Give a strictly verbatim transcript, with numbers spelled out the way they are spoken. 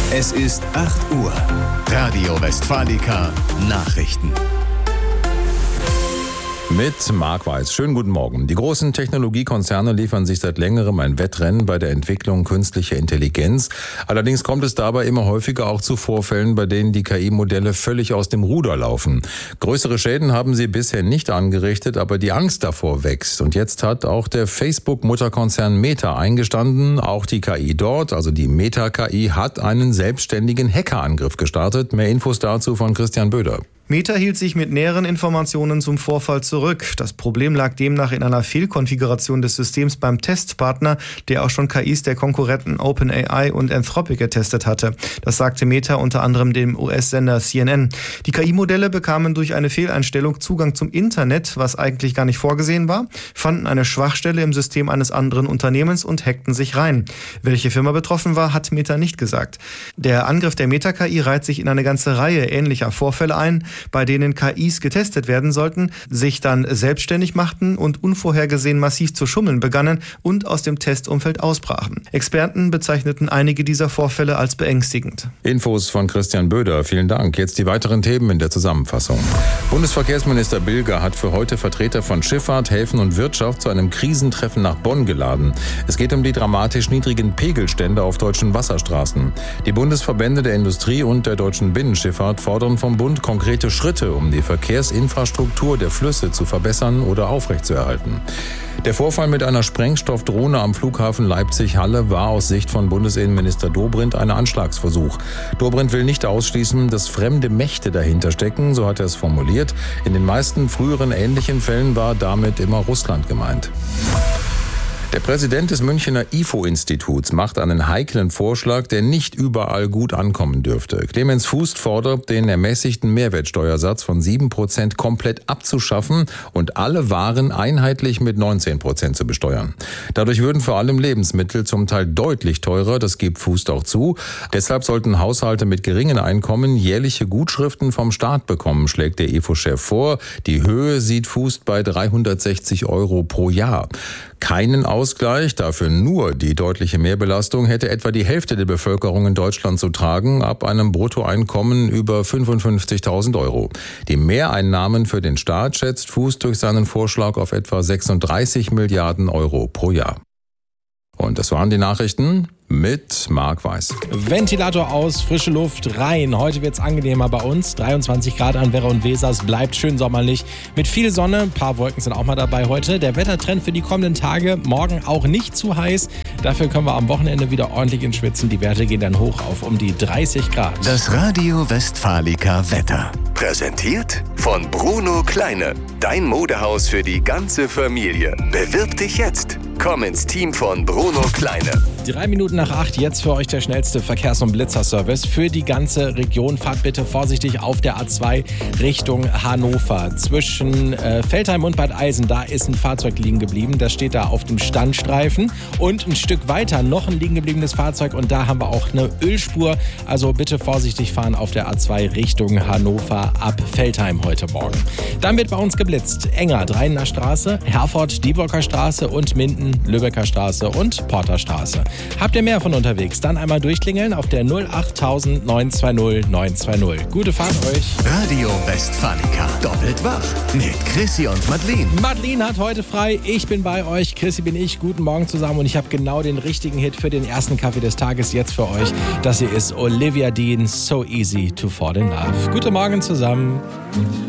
Es ist acht Uhr. Radio Westfalica Nachrichten. Mit Marc Weiß. Schönen guten Morgen. Die großen Technologiekonzerne liefern sich seit längerem ein Wettrennen bei der Entwicklung künstlicher Intelligenz. Allerdings kommt es dabei immer häufiger auch zu Vorfällen, bei denen die K I-Modelle völlig aus dem Ruder laufen. Größere Schäden haben sie bisher nicht angerichtet, aber die Angst davor wächst. Und jetzt hat auch der Facebook-Mutterkonzern Meta eingestanden, auch die K I dort, also die Meta-K I, hat einen selbstständigen Hackerangriff gestartet. Mehr Infos dazu von Christian Böder. Meta hielt sich mit näheren Informationen zum Vorfall zurück. Das Problem lag demnach in einer Fehlkonfiguration des Systems beim Testpartner, der auch schon K Is der Konkurrenten OpenAI und Anthropic getestet hatte. Das sagte Meta unter anderem dem U S-Sender C N N. Die K I-Modelle bekamen durch eine Fehleinstellung Zugang zum Internet, was eigentlich gar nicht vorgesehen war, fanden eine Schwachstelle im System eines anderen Unternehmens und hackten sich rein. Welche Firma betroffen war, hat Meta nicht gesagt. Der Angriff der Meta-K I reiht sich in eine ganze Reihe ähnlicher Vorfälle ein, bei denen K Is getestet werden sollten, sich dann selbstständig machten und unvorhergesehen massiv zu schummeln begannen und aus dem Testumfeld ausbrachen. Experten bezeichneten einige dieser Vorfälle als beängstigend. Infos von Christian Böder. Vielen Dank. Jetzt die weiteren Themen in der Zusammenfassung. Bundesverkehrsminister Bilger hat für heute Vertreter von Schifffahrt, Häfen und Wirtschaft zu einem Krisentreffen nach Bonn geladen. Es geht um die dramatisch niedrigen Pegelstände auf deutschen Wasserstraßen. Die Bundesverbände der Industrie und der deutschen Binnenschifffahrt fordern vom Bund konkrete Schritte, um die Verkehrsinfrastruktur der Flüsse zu verbessern oder aufrechtzuerhalten. Der Vorfall mit einer Sprengstoffdrohne am Flughafen Leipzig-Halle war aus Sicht von Bundesinnenminister Dobrindt ein Anschlagsversuch. Dobrindt will nicht ausschließen, dass fremde Mächte dahinter stecken, so hat er es formuliert. In den meisten früheren ähnlichen Fällen war damit immer Russland gemeint. Der Präsident des Münchner I F O-Instituts macht einen heiklen Vorschlag, der nicht überall gut ankommen dürfte. Clemens Fuß fordert, den ermäßigten Mehrwertsteuersatz von sieben Prozent komplett abzuschaffen und alle Waren einheitlich mit neunzehn Prozent zu besteuern. Dadurch würden vor allem Lebensmittel zum Teil deutlich teurer, das gibt Fuß auch zu. Deshalb sollten Haushalte mit geringen Einkommen jährliche Gutschriften vom Staat bekommen, schlägt der I F O-Chef vor. Die Höhe sieht Fuß bei dreihundertsechzig Euro pro Jahr. Keinen Ausgleich, dafür nur die deutliche Mehrbelastung, hätte etwa die Hälfte der Bevölkerung in Deutschland zu tragen, ab einem Bruttoeinkommen über fünfundfünfzigtausend Euro. Die Mehreinnahmen für den Staat schätzt Fuß durch seinen Vorschlag auf etwa sechsunddreißig Milliarden Euro pro Jahr. Und das waren die Nachrichten mit Marc Weiß. Ventilator aus, frische Luft rein. Heute wird's angenehmer bei uns. dreiundzwanzig Grad an Werra und Weser. Es bleibt schön sommerlich. Mit viel Sonne. Ein paar Wolken sind auch mal dabei heute. Der Wettertrend für die kommenden Tage. Morgen auch nicht zu heiß. Dafür können wir am Wochenende wieder ordentlich ins Schwitzen. Die Werte gehen dann hoch auf um die dreißig Grad. Das Radio Westfalica Wetter. Präsentiert von Bruno Kleine. Dein Modehaus für die ganze Familie. Bewirb dich jetzt. Komm ins Team von Bruno Kleine. Drei Minuten nach acht, jetzt für euch der schnellste Verkehrs- und Blitzerservice für die ganze Region. Fahrt bitte vorsichtig auf der A zwei Richtung Hannover. Zwischen äh, Veltheim und Bad Eisen, da ist ein Fahrzeug liegen geblieben. Das steht da auf dem Standstreifen. Und ein Stück weiter noch ein liegen gebliebenes Fahrzeug. Und da haben wir auch eine Ölspur. Also bitte vorsichtig fahren auf der A zwei Richtung Hannover ab Veltheim heute Morgen. Dann wird bei uns geblitzt. Enger, Dreinener Straße, Herford, Dieburger Straße und Minden, Lübecker Straße und Porterstraße. Habt ihr mehr von unterwegs? Dann einmal durchklingeln auf der null acht neun zwei null neun zwei null. Gute Fahrt euch. Radio Westfalica. Doppelt wach. Mit Chrissy und Madeleine. Madeleine hat heute frei. Ich bin bei euch. Chrissy bin ich. Guten Morgen zusammen. Und ich habe genau den richtigen Hit für den ersten Kaffee des Tages jetzt für euch. Das hier ist Olivia Dean, So Easy to Fall in Love. Guten Morgen zusammen.